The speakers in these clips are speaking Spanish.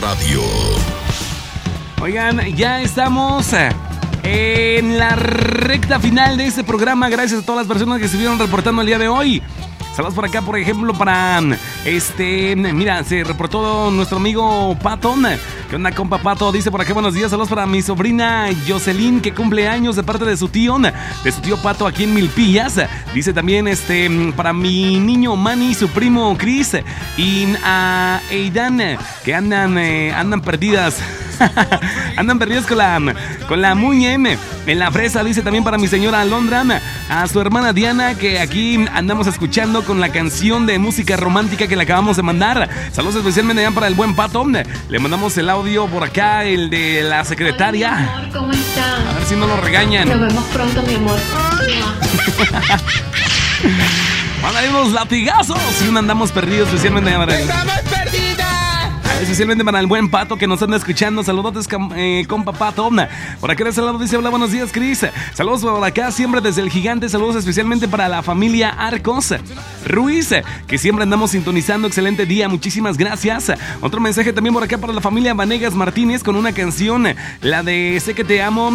radio. Oigan, ya estamos en la recta final de este programa. Gracias a todas las personas que estuvieron reportando el día de hoy. Saludos por acá, por ejemplo, para mira, se reportó nuestro amigo Pato. ¿Qué onda, compa Pato? Dice por acá, buenos días. Saludos para mi sobrina Jocelyn, que cumple años de parte de su tío Pato aquí en Milpillas. Dice también para mi niño Manny, su primo Chris y a Eidan, que andan perdidas. Andan perdidos con la Muñe en la fresa. Dice también para mi señora Alondra, a su hermana Diana, que aquí andamos escuchando con la canción de música romántica que le acabamos de mandar. Saludos especialmente para el buen Pato. Le mandamos el audio por acá, el de la secretaria. Hola, mi amor, ¿cómo estás? A ver si no lo regañan. Nos vemos pronto, mi amor. Van a ir unos latigazos y no andamos perdidos, especialmente para especialmente para el buen Pato que nos anda escuchando. Saludos, compa Pato. Por acá de ese lado dice: hola, buenos días, Cris. Saludos por acá, siempre desde el Gigante. Saludos especialmente para la familia Arcos Ruiz, que siempre andamos sintonizando. Excelente día, muchísimas gracias. Otro mensaje también por acá para la familia Vanegas Martínez con una canción, la de Sé que te amo,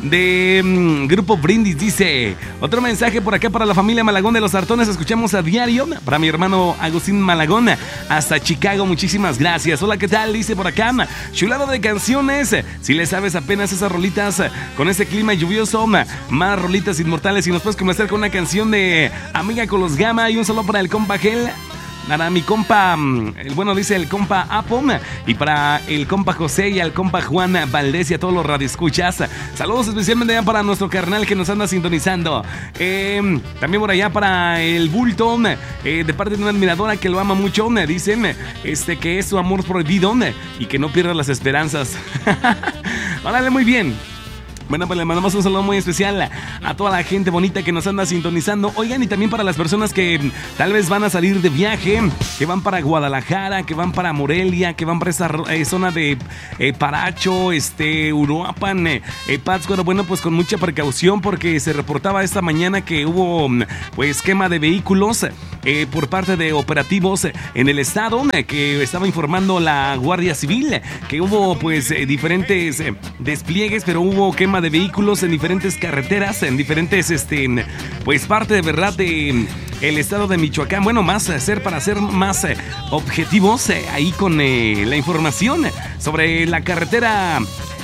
de Grupo Brindis, dice. Otro mensaje por acá para la familia Malagón de los Sartones. Escuchamos a diario para mi hermano Agustín Malagón hasta Chicago. Muchísimas gracias. Hola, ¿qué tal? Dice por acá, chulado de canciones. Si le sabes apenas esas rolitas con ese clima lluvioso, más rolitas inmortales. Y nos puedes comenzar con una canción de Amiga con los Gama. Y un saludo para el compa Gel, para mi compa, dice el compa Apo, y para el compa José y al compa Juan Valdés y a todos los radioescuchas. Saludos especialmente para nuestro carnal que nos anda sintonizando. También por allá para el Bulto, de parte de una admiradora que lo ama mucho. Dicen que es su amor prohibido y que no pierda las esperanzas. Órale, muy bien. Bueno, pues le mandamos un saludo muy especial a toda la gente bonita que nos anda sintonizando. Oigan, y también para las personas que tal vez van a salir de viaje, que van para Guadalajara, que van para Morelia, que van para esa zona de Paracho, Uruapan, Pátzcuaro. Bueno, pues con mucha precaución, porque se reportaba esta mañana que hubo pues quema de vehículos por parte de operativos en el estado, que estaba informando la Guardia Civil, que hubo pues diferentes despliegues, pero hubo quema de vehículos en diferentes carreteras, en diferentes pues parte de verdad de el estado de Michoacán. Bueno, para ser más objetivos ahí con la información sobre la carretera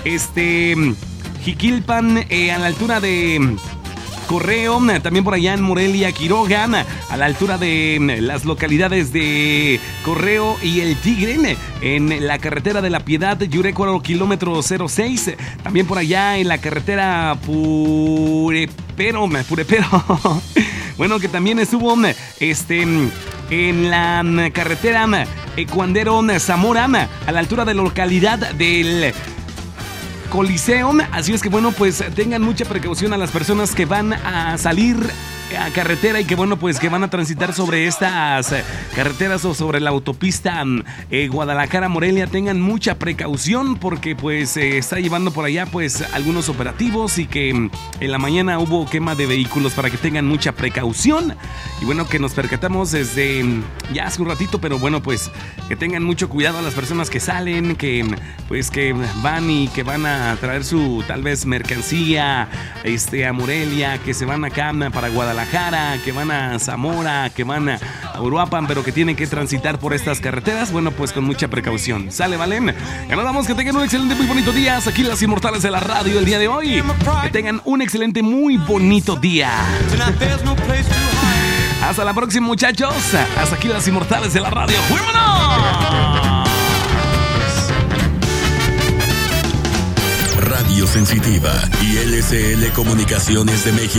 Jiquilpan, a la altura de Correo, también por allá en Morelia, Quiroga, a la altura de las localidades de Correo y El Tigre, en la carretera de La Piedad, Yurecuaro, kilómetro 06, también por allá en la carretera Purepero. Bueno, que también estuvo en la carretera Cuandero Zamora, a la altura de la localidad del Coliseo. Así es que bueno, pues tengan mucha precaución a las personas que van a salir a carretera y que bueno, pues que van a transitar sobre estas carreteras o sobre la autopista Guadalajara-Morelia. Tengan mucha precaución, porque pues está llevando por allá pues algunos operativos, y que en la mañana hubo quema de vehículos, para que tengan mucha precaución. Y bueno, que nos percatamos desde ya hace un ratito, pero bueno, pues que tengan mucho cuidado a las personas que salen, que pues que van y que van a traer su tal vez mercancía a Morelia, que se van acá para Guadalajara, que van a Zamora, que van a Uruapan, pero que tienen que transitar por estas carreteras. Bueno, pues con mucha precaución. ¿Sale, vale? Ya nos damos, que tengan un excelente, muy bonito día. Hasta aquí las Inmortales de la Radio el día de hoy. Que tengan un excelente, muy bonito día. Hasta la próxima, muchachos. Hasta aquí las Inmortales de la Radio. ¡Vámonos! Radio Sensitiva y LCL Comunicaciones de México